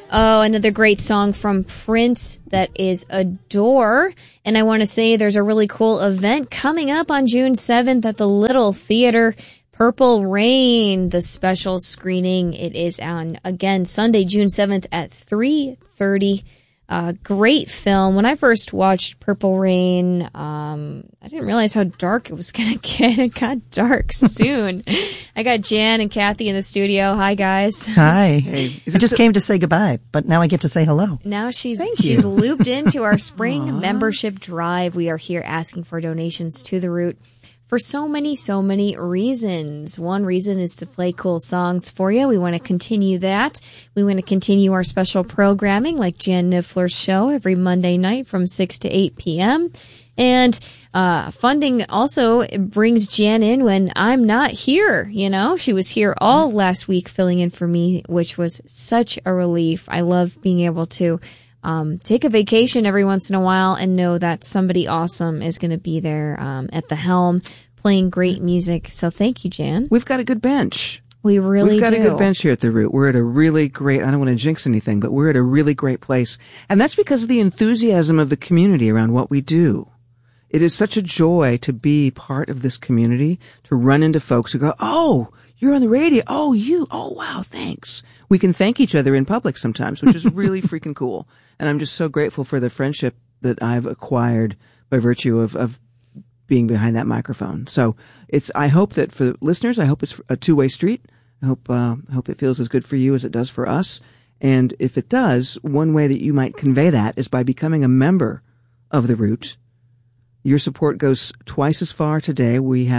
Oh, another great song from Prince that is Adore. And I want to say there's a really cool event coming up on June 7th at the Little Theater. Purple Rain, the special screening. It is on, again, Sunday, June 7th at 3:30. Great film. When I first watched Purple Rain, I didn't realize how dark it was going to get. It got dark soon. I got Jan and Kathy in the studio. Hi, guys. Hi. Hey, I just came to say goodbye, but now I get to say hello. Now she's looped into our spring membership drive. We are here asking for donations to The Root for so many reasons. One reason is to play cool songs for you. We want to continue that. We want to continue our special programming like Jan Niffler's show every Monday night from 6 to 8 p.m. And funding also brings Jan in when I'm not here. You know, she was here all last week filling in for me, which was such a relief. I love being able to take a vacation every once in a while and know that somebody awesome is going to be there at the helm playing great music. So thank you, Jan. We've got a good bench. We've got a good bench here at The Root. We're at a really great, I don't want to jinx anything, but we're at a really great place. And that's because of the enthusiasm of the community around what we do. It is such a joy to be part of this community, to run into folks who go, oh, you're on the radio. Oh, you. Oh, wow. Thanks. We can thank each other in public sometimes, which is really freaking cool. And I'm just so grateful for the friendship that I've acquired by virtue of being behind that microphone. So I hope that for listeners, I hope it's a two-way street. I hope it feels as good for you as it does for us. And if it does, one way that you might convey that is by becoming a member of The Root. Your support goes twice as far today.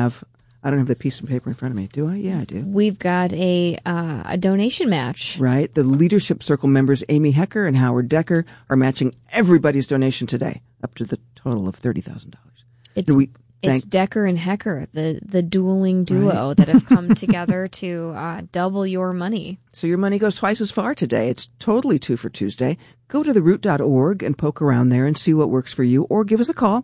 I don't have the piece of paper in front of me. Do I? Yeah, I do. We've got a donation match. Right. The Leadership Circle members, Amy Hecker and Howard Decker, are matching everybody's donation today up to the total of $30,000. It's Decker and Hecker, the dueling duo that have come together to double your money. So your money goes twice as far today. It's totally 2 for Tuesday. Go to theroot.org and poke around there and see what works for you, or give us a call,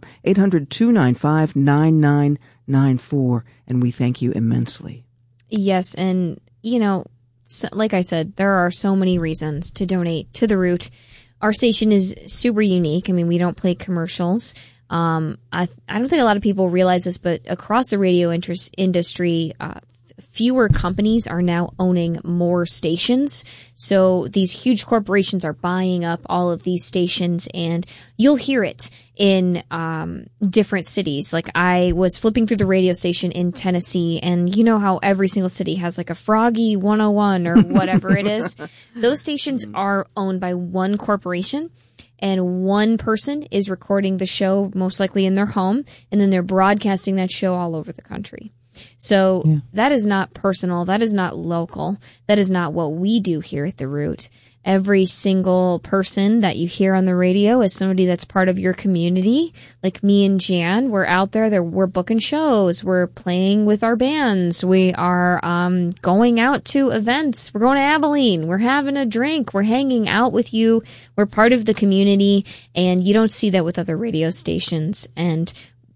800-295-9994, and we thank you immensely. Yes, and, like I said, there are so many reasons to donate to The Root. Our station is super unique. I mean, we don't play commercials. I don't think a lot of people realize this, but across the radio industry, fewer companies are now owning more stations. So these huge corporations are buying up all of these stations, and you'll hear it in different cities. Like, I was flipping through the radio station in Tennessee, and you know how every single city has like a Froggy 101 or whatever it is. Those stations are owned by one corporation. And one person is recording the show, most likely in their home, and then they're broadcasting that show all over the country. So that is not personal. That is not local. That is not what we do here at The Root. Every single person that you hear on the radio is somebody that's part of your community. Like me and Jan, we're out there. We're booking shows. We're playing with our bands. We are going out to events. We're going to Abilene. We're having a drink. We're hanging out with you. We're part of the community, and you don't see that with other radio stations. And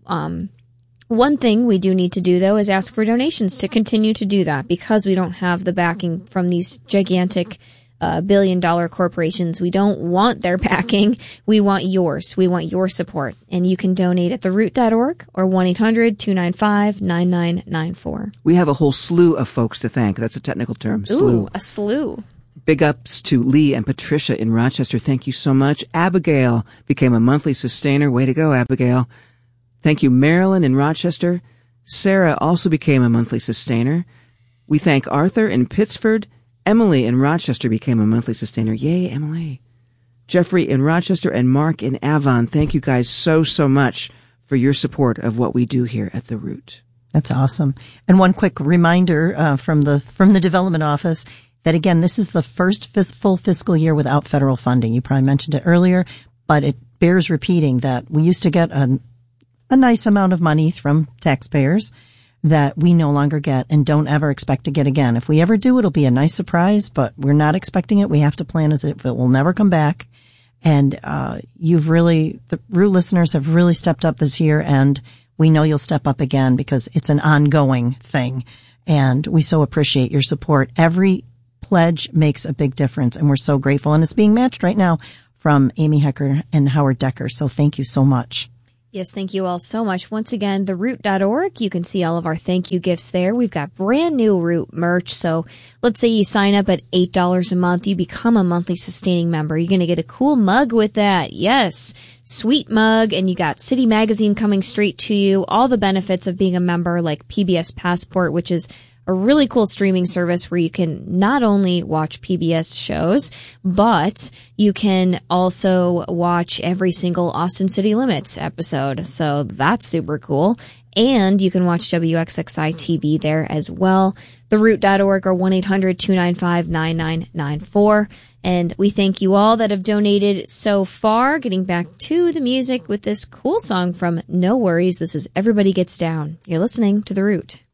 one thing we do need to do, though, is ask for donations to continue to do that, because we don't have the backing from these gigantic billion-dollar corporations. We don't want their backing. We want yours. We want your support. And you can donate at theroot.org or 1-800-295-9994. We have a whole slew of folks to thank. That's a technical term. Ooh, a slew. Big ups to Lee and Patricia in Rochester. Thank you so much. Abigail became a monthly sustainer. Way to go, Abigail. Thank you, Marilyn in Rochester. Sarah also became a monthly sustainer. We thank Arthur in Pittsford. Emily in Rochester became a monthly sustainer. Yay, Emily. Jeffrey in Rochester and Mark in Avon. Thank you guys so much for your support of what we do here at The Root. That's awesome. And one quick reminder from the development office that, again, this is the first full fiscal year without federal funding. You probably mentioned it earlier, but it bears repeating that we used to get a nice amount of money from taxpayers that we no longer get and don't ever expect to get again. If we ever do, it'll be a nice surprise, but we're not expecting it. We have to plan as if it will never come back. And the Root listeners have really stepped up this year, and we know you'll step up again because it's an ongoing thing. And we so appreciate your support. Every pledge makes a big difference, and we're so grateful. And it's being matched right now from Amy Hecker and Howard Decker. So thank you so much. Yes, thank you all so much. Once again, theroot.org. You can see all of our thank you gifts there. We've got brand new Root merch. So let's say you sign up at $8 a month. You become a monthly sustaining member. You're going to get a cool mug with that. Yes, sweet mug. And you got City Magazine coming straight to you. All the benefits of being a member, like PBS Passport, which is a really cool streaming service where you can not only watch PBS shows, but you can also watch every single Austin City Limits episode. So that's super cool. And you can watch WXXI TV there as well. TheRoot.org or 1-800-295-9994. And we thank you all that have donated so far. Getting back to the music with this cool song from No Worries. This is Everybody Gets Down. You're listening to The Root.